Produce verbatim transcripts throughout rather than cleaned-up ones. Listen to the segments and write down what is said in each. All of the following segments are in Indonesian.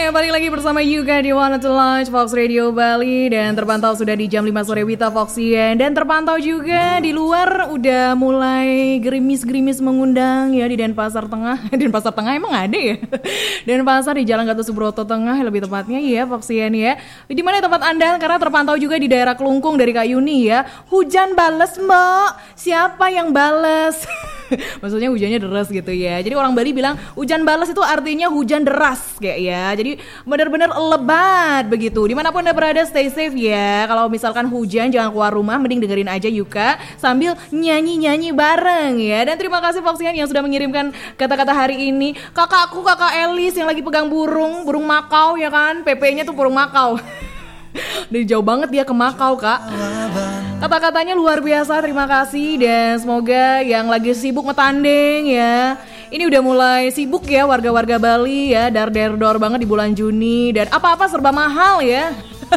Oke, balik lagi bersama Yuka di Wanna to Launch Fox Radio Bali. Dan terpantau sudah di jam lima sore Wita Foxian. Dan terpantau juga di luar udah mulai gerimis-gerimis mengundang ya di Denpasar Tengah. Denpasar Tengah emang ada ya? Denpasar di Jalan Gatot Subroto Tengah lebih tepatnya ya Foxian ya. Di mana tempat Anda? Karena terpantau juga di daerah Kelungkung dari Kak Yuni ya. Hujan bales mbak, siapa yang bales? Maksudnya hujannya deras gitu ya. Jadi orang Bali bilang hujan balas itu artinya hujan deras kayak ya. Jadi benar-benar lebat begitu. Dimanapun Anda berada, stay safe ya. Kalau misalkan hujan jangan keluar rumah, mending dengerin aja Yuka sambil nyanyi-nyanyi bareng ya. Dan terima kasih Foxian yang sudah mengirimkan kata-kata hari ini. Kakakku, kakak Elis yang lagi pegang burung, burung Makau ya kan. P P-nya tuh burung Makau. Dari jauh banget dia ke Makau kak. Kata-katanya luar biasa, terima kasih. Dan semoga yang lagi sibuk ngetanding ya, ini udah mulai sibuk ya warga-warga Bali ya. Dar-der-dor banget di bulan Juni. Dan apa-apa serba mahal ya.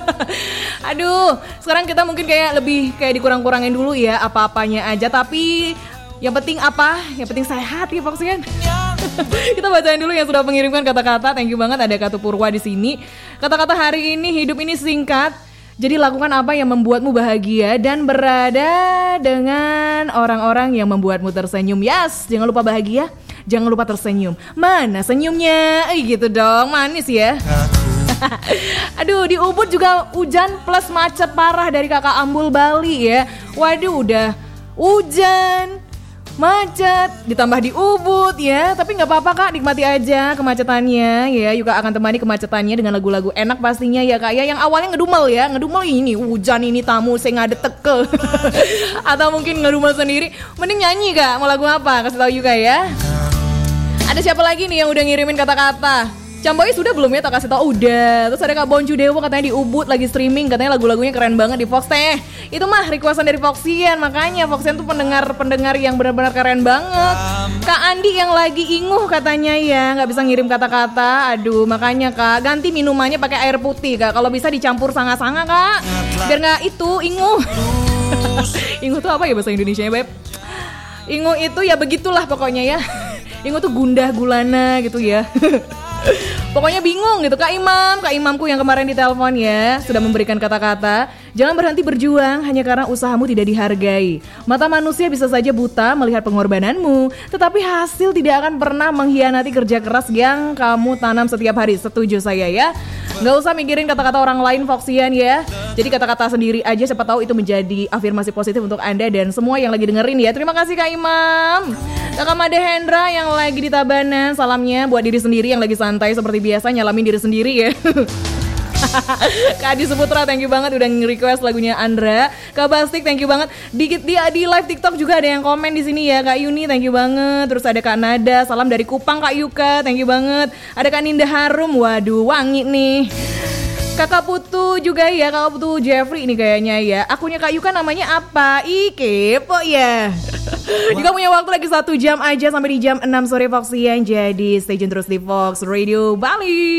Aduh, sekarang kita mungkin kayak lebih kayak dikurang-kurangin dulu ya apa-apanya aja. Tapi yang penting apa? Yang penting sehat ya Foxian. Kita bacain dulu yang sudah mengirimkan kata-kata. Thank you banget ada Katu Purwa di sini. Kata-kata hari ini, hidup ini singkat. Jadi lakukan apa yang membuatmu bahagia dan berada dengan orang-orang yang membuatmu tersenyum. Yes, jangan lupa bahagia, jangan lupa tersenyum. Mana senyumnya? Eh gitu dong, manis ya. Aduh, di Ubud juga hujan plus macet parah dari Kakak Ambul Bali ya. Waduh, udah hujan, macet, ditambah di Ubud ya. Tapi gak apa-apa kak, nikmati aja kemacetannya ya. Yuka akan temani kemacetannya dengan lagu-lagu enak pastinya ya kak ya. Yang awalnya ngedumel ya, ngedumel ini hujan ini tamu saya ngade tekel. Atau mungkin ngedumel sendiri. Mending nyanyi kak, mau lagu apa? Kasih tahu Yuka ya. Ada siapa lagi nih yang udah ngirimin kata-kata? Camboy sudah belum ya? Tak kasih tau udah. Terus ada Kak Bonju Dewo katanya di Ubud lagi streaming, katanya lagu-lagunya keren banget di Fox teh. Itu mah requestan dari Foxian, makanya Foxian tuh pendengar-pendengar yang benar-benar keren banget. Kak Andi yang lagi inguh katanya ya, nggak bisa ngirim kata-kata. Aduh, makanya Kak ganti minumannya pakai air putih Kak. Kalau bisa dicampur sanga-sanga Kak, biar nggak itu inguh. Inguh tuh apa ya bahasa Indonesianya Beb? Inguh itu ya begitulah pokoknya ya. Inguh tuh gundah gulana gitu ya. Pokoknya bingung gitu. Kak Imam, Kak Imamku yang kemarin ditelepon ya, sudah memberikan kata-kata. Jangan berhenti berjuang hanya karena usahamu tidak dihargai. Mata manusia bisa saja buta melihat pengorbananmu, tetapi hasil tidak akan pernah mengkhianati kerja keras yang kamu tanam setiap hari. Setuju saya ya. Gak usah mikirin kata-kata orang lain Foxian ya. Jadi kata-kata sendiri aja, siapa tahu itu menjadi afirmasi positif untuk Anda dan semua yang lagi dengerin ya. Terima kasih Kak Imam. Kakak Made Hendra yang lagi di Tabanan, salamnya buat diri sendiri yang lagi santai seperti biasa nyalamin diri sendiri ya. Kak Adi Suputra, thank you banget udah nge-request lagunya Andra. Kak Bastik, thank you banget. Dikit di, di live TikTok juga ada yang komen di sini ya. Kak Yuni, thank you banget. Terus ada Kak Nada, salam dari Kupang Kak Yuka, thank you banget. Ada Kak Ninda Harum, waduh wangi nih. Kakak Putu juga ya, Kakak Putu Jeffrey ini kayaknya ya. Akunnya Kak Yuka namanya apa? Ih kepo ya. Juga punya waktu lagi satu jam aja sampai di jam enam sore Foxian. Jadi stay tune terus di Fox Radio Bali.